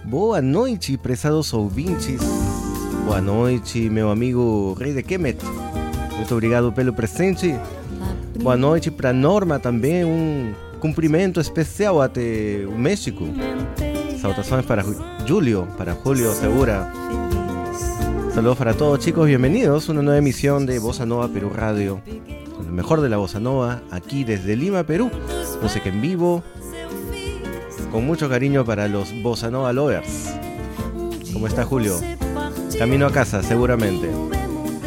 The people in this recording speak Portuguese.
Boa noite, prezados ouvintes. Boa noite, meu amigo Rei de Kemet. Muito obrigado pelo presente. Boa noite para Norma também. Cumprimento especial até o México. Salutações para Julio Segura. Saludos para todos, chicos, bienvenidos a una nueva emisión de Bossa Nova Perú Radio, con lo mejor de la Bossa Nova, aquí desde Lima, Perú. Música en vivo, con mucho cariño para los Bossa Nova lovers. ¿Cómo está Julio? Camino a casa, seguramente.